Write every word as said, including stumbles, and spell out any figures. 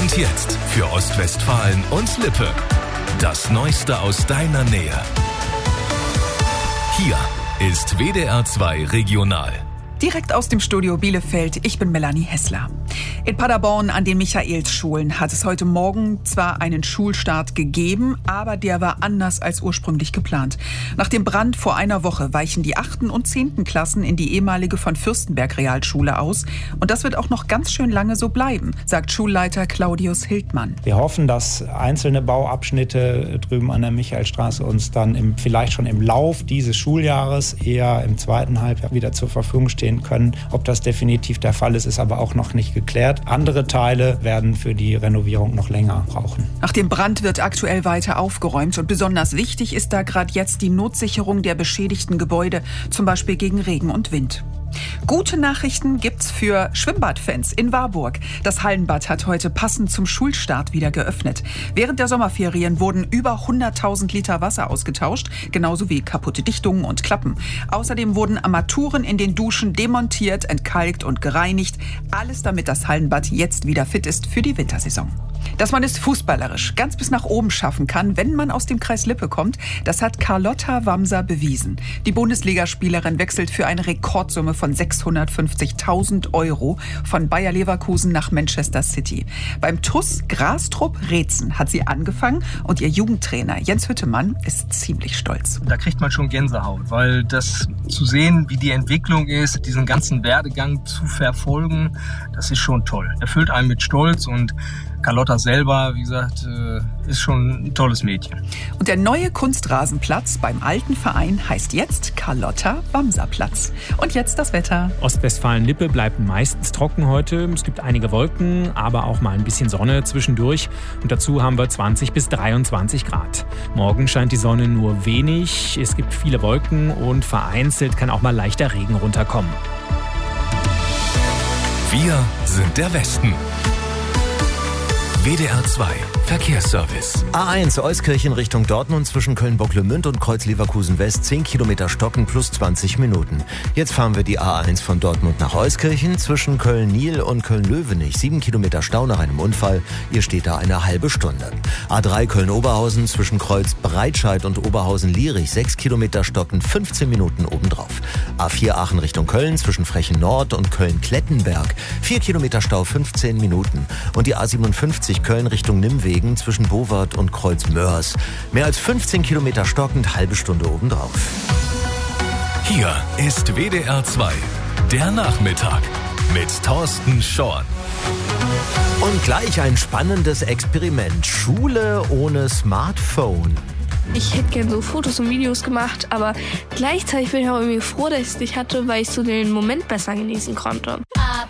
Und jetzt für Ostwestfalen und Lippe. Das Neueste aus deiner Nähe. Hier ist W D R zwei Regional. Direkt aus dem Studio Bielefeld, ich bin Melanie Hessler. In Paderborn an den Michaelsschulen hat es heute Morgen zwar einen Schulstart gegeben, aber der war anders als ursprünglich geplant. Nach dem Brand vor einer Woche weichen die achten und zehnten Klassen in die ehemalige von Fürstenberg Realschule aus. Und das wird auch noch ganz schön lange so bleiben, sagt Schulleiter Claudius Hildmann. Wir hoffen, dass einzelne Bauabschnitte drüben an der Michaelstraße uns dann im, vielleicht schon im Lauf dieses Schuljahres, eher im zweiten Halbjahr, wieder zur Verfügung stehen können. Ob das definitiv der Fall ist, ist aber auch noch nicht geklärt. Andere Teile werden für die Renovierung noch länger brauchen. Nach dem Brand wird aktuell weiter aufgeräumt und besonders wichtig ist da gerade jetzt die Notsicherung der beschädigten Gebäude, zum Beispiel gegen Regen und Wind. Gute Nachrichten gibt's für Schwimmbadfans in Warburg. Das Hallenbad hat heute passend zum Schulstart wieder geöffnet. Während der Sommerferien wurden über hunderttausend Liter Wasser ausgetauscht, genauso wie kaputte Dichtungen und Klappen. Außerdem wurden Armaturen in den Duschen demontiert, entkalkt und gereinigt. Alles, damit das Hallenbad jetzt wieder fit ist für die Wintersaison. Dass man es fußballerisch ganz bis nach oben schaffen kann, wenn man aus dem Kreis Lippe kommt, das hat Carlotta Wamser bewiesen. Die Bundesligaspielerin wechselt für eine Rekordsumme von sechshundertfünfzigtausend Euro von Bayer Leverkusen nach Manchester City. Beim T U S Grastrup Reetzen hat sie angefangen und ihr Jugendtrainer Jens Hüttemann ist ziemlich stolz. Da kriegt man schon Gänsehaut, weil das zu sehen, wie die Entwicklung ist, diesen ganzen Werdegang zu verfolgen, das ist schon toll. Erfüllt einen mit Stolz und Carlotta selber, wie gesagt, ist schon ein tolles Mädchen. Und der neue Kunstrasenplatz beim alten Verein heißt jetzt Carlotta-Wamser-Platz. Und jetzt das Wetter. Ostwestfalen-Lippe bleibt meistens trocken heute. Es gibt einige Wolken, aber auch mal ein bisschen Sonne zwischendurch. Und dazu haben wir zwanzig bis dreiundzwanzig Grad. Morgen scheint die Sonne nur wenig. Es gibt viele Wolken und vereinzelt kann auch mal leichter Regen runterkommen. Wir sind der Westen. W D R zwei Verkehrsservice. A eins Euskirchen Richtung Dortmund zwischen Köln-Bocklemünd und Kreuz-Leverkusen West zehn Kilometer stocken plus zwanzig Minuten. Jetzt fahren wir die A eins von Dortmund nach Euskirchen zwischen Köln-Niel und Köln-Löwenich sieben Kilometer Stau nach einem Unfall. Ihr steht da eine halbe Stunde. A drei Köln-Oberhausen zwischen Kreuz-Breitscheid und Oberhausen-Lierich sechs Kilometer stocken fünfzehn Minuten obendrauf. A vier Aachen Richtung Köln zwischen Frechen Nord und Köln-Klettenberg vier Kilometer Stau fünfzehn Minuten. Und die A siebenundfünfzig Köln Richtung Nimwegen zwischen Bowart und Kreuz-Mörs. Mehr als fünfzehn Kilometer stockend, halbe Stunde obendrauf. Hier ist W D R zwei, der Nachmittag mit Thorsten Schorn. Und gleich ein spannendes Experiment. Schule ohne Smartphone. Ich hätte gerne so Fotos und Videos gemacht, aber gleichzeitig bin ich auch irgendwie froh, dass ich es nicht hatte, weil ich so den Moment besser genießen konnte.